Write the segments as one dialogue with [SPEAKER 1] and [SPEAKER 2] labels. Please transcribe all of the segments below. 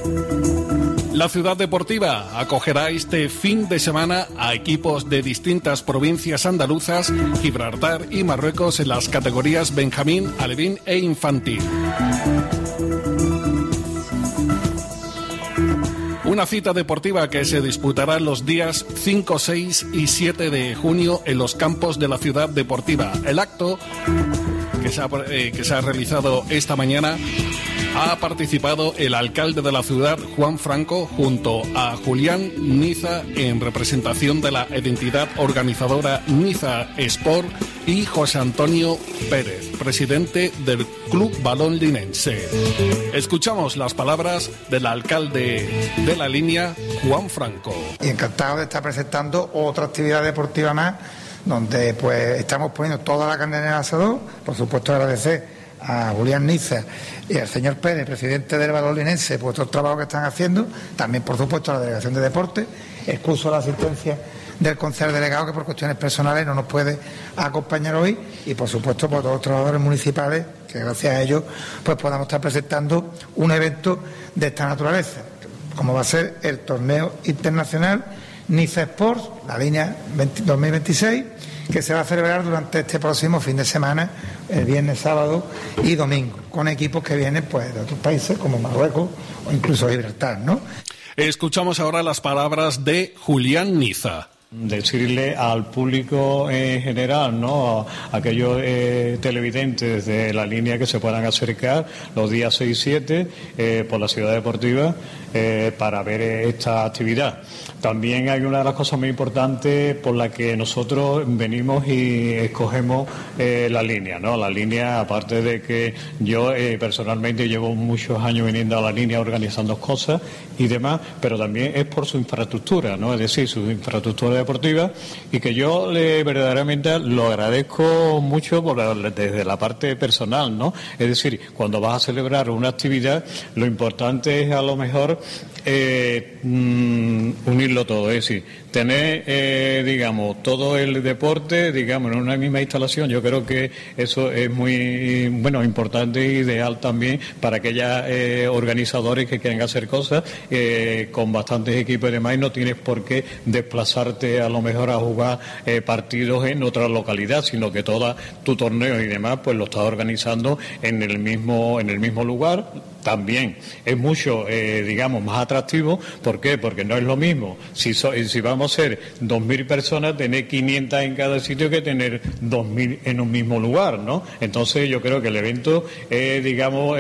[SPEAKER 1] La ciudad deportiva acogerá este fin de semana a equipos de distintas provincias andaluzas, Gibraltar y Marruecos en las categorías Benjamín, Alevín e Infantil. Una cita deportiva que se disputará los días 5, 6 y 7 de junio en los campos de la ciudad deportiva. El acto que se ha realizado esta mañana ha participado el alcalde de la ciudad, Juan Franco, junto a Julián Niza, en representación de la entidad organizadora Niza Sport, y José Antonio Pérez, presidente del Club Balón Linense. Escuchamos las palabras del alcalde de la línea, Juan Franco.
[SPEAKER 2] Y encantado de estar presentando otra actividad deportiva más, donde pues estamos poniendo toda la carne en el asador. Por supuesto, agradecer a Julián Niza y al señor Pérez, presidente del Balón Linense, por todo el trabajo que están haciendo. También, por supuesto, a la Delegación de Deportes. Excuso la asistencia del concejal delegado, que por cuestiones personales no nos puede acompañar hoy, y por supuesto por todos los trabajadores municipales, que gracias a ellos pues podamos estar presentando un evento de esta naturaleza, como va a ser el torneo internacional Niza Sports, la línea 2026, que se va a celebrar durante este próximo fin de semana, el viernes, sábado y domingo, con equipos que vienen pues de otros países como Marruecos o incluso Gibraltar, ¿no?
[SPEAKER 1] Escuchamos ahora las palabras de Julián Niza.
[SPEAKER 3] Decirle al público en general, ¿no?, a aquellos televidentes de la línea que se puedan acercar los días 6 y 7 por la ciudad deportiva para ver esta actividad. También hay una de las cosas muy importantes por la que nosotros venimos y escogemos la línea, ¿no? La línea, aparte de que yo personalmente llevo muchos años viniendo a la línea organizando cosas y demás, pero también es por su infraestructura, ¿no? Es decir, su infraestructura deportiva, y que yo verdaderamente lo agradezco mucho desde la parte personal, ¿no? Es decir, cuando vas a celebrar una actividad, lo importante es a lo mejor unirlo todo, es decir, tener, digamos, todo el deporte, digamos, en una misma instalación. Yo creo que eso es muy, bueno, importante e ideal también para aquellos organizadores que quieren hacer cosas con bastantes equipos y demás, y no tienes por qué desplazarte a lo mejor a jugar partidos en otra localidad, sino que todo tu torneo y demás pues lo estás organizando en el mismo lugar. También es mucho, digamos, más atractivo. ¿Por qué? Porque no es lo mismo si vamos a ser 2.000 personas, tener 500 en cada sitio que tener 2.000 en un mismo lugar, ¿no? Entonces yo creo que el evento es, digamos,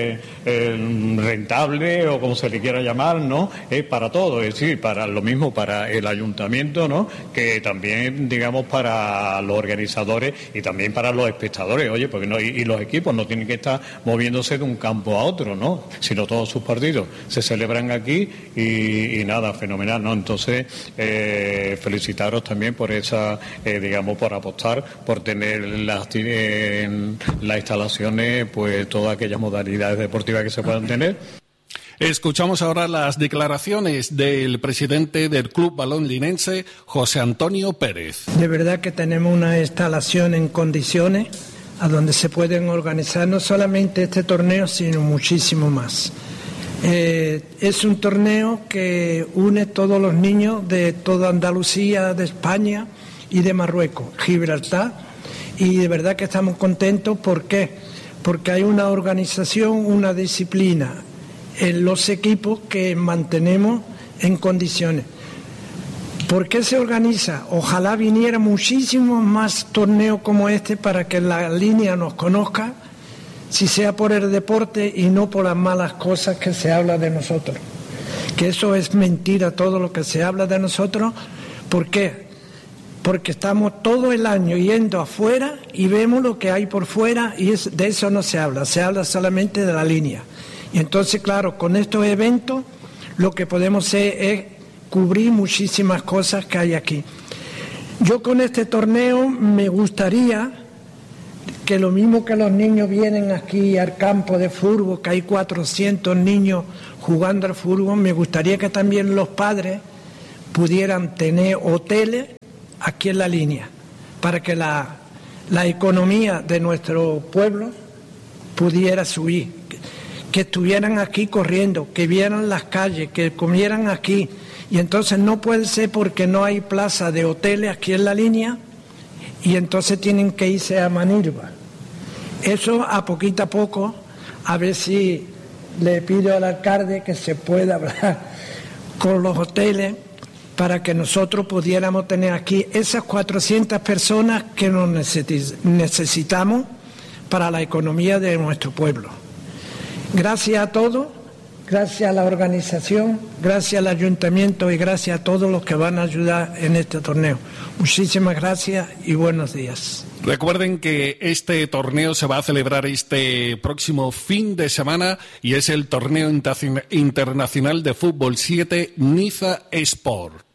[SPEAKER 3] rentable, o como se le quiera llamar, ¿no? Es para todo, es decir, para lo mismo para el ayuntamiento, ¿no?, que también, digamos, para los organizadores y también para los espectadores. Oye, porque no, y los equipos no tienen que estar moviéndose de un campo a otro, ¿no?, sino todos sus partidos se celebran aquí y nada, fenomenal, ¿no? Entonces, felicitaros también por esa, digamos, por apostar, por tener en las instalaciones pues todas aquellas modalidades deportivas que se puedan tener.
[SPEAKER 1] Escuchamos ahora las declaraciones del presidente del Club Balón Linense, José Antonio Pérez.
[SPEAKER 4] De verdad que tenemos una instalación en condiciones a donde se pueden organizar no solamente este torneo, sino muchísimo más. Es un torneo que une todos los niños de toda Andalucía, de España y de Marruecos, Gibraltar, y de verdad que estamos contentos. ¿Por qué? Porque hay una organización, una disciplina en los equipos que mantenemos en condiciones. ¿Por qué se organiza? Ojalá viniera muchísimos más torneos como este para que la línea nos conozca, si sea por el deporte y no por las malas cosas que se habla de nosotros. Que eso es mentira, todo lo que se habla de nosotros. ¿Por qué? Porque estamos todo el año yendo afuera y vemos lo que hay por fuera, y de eso no se habla solamente de la línea. Y entonces, claro, con estos eventos lo que podemos hacer es cubrir muchísimas cosas que hay aquí. Yo con este torneo me gustaría que lo mismo que los niños vienen aquí al campo de fútbol, que hay 400 niños jugando al fútbol, me gustaría que también los padres pudieran tener hoteles aquí en la línea, para que la economía de nuestro pueblo pudiera subir. que estuvieran aquí corriendo, que vieran las calles, que comieran aquí. Y entonces no puede ser porque no hay plaza de hoteles aquí en la línea y entonces tienen que irse a Manilva. Eso a poco, a ver si le pido al alcalde que se pueda hablar con los hoteles para que nosotros pudiéramos tener aquí esas 400 personas que nos necesitamos para la economía de nuestro pueblo. Gracias a todos, gracias a la organización, gracias al ayuntamiento y gracias a todos los que van a ayudar en este torneo. Muchísimas gracias y buenos días.
[SPEAKER 1] Recuerden que este torneo se va a celebrar este próximo fin de semana y es el Torneo Internacional de Fútbol 7 Niza Sport.